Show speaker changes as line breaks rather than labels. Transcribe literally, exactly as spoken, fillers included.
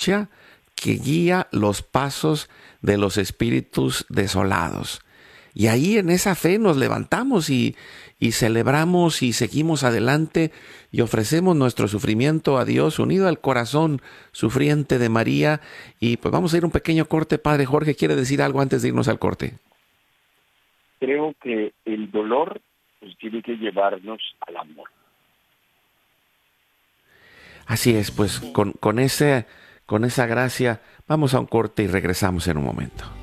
lucha que guía los pasos de los espíritus desolados. Y ahí en esa fe nos levantamos y, y celebramos y seguimos adelante y ofrecemos nuestro sufrimiento a Dios unido al corazón sufriente de María. Y pues vamos a ir a un pequeño corte. Padre Jorge, ¿quiere decir algo antes de irnos al corte?
Creo que el dolor pues, tiene que llevarnos al amor.
Así es, pues con, con, ese, con esa gracia vamos a un corte y regresamos en un momento.